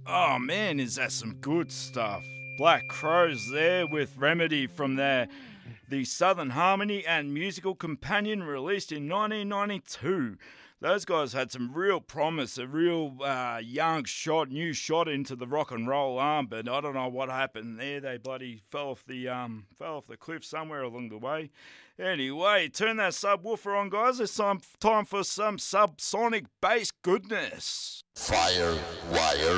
Oh man, is that some good stuff? Black Crows there with Remedy from the Southern Harmony and Musical Companion released in 1992. Those guys had some real promise, a real young shot, new shot into the rock and roll arm, but I don't know what happened there. They bloody fell off the cliff somewhere along the way. Anyway, turn that subwoofer on, guys. It's time for some subsonic bass goodness. Firewire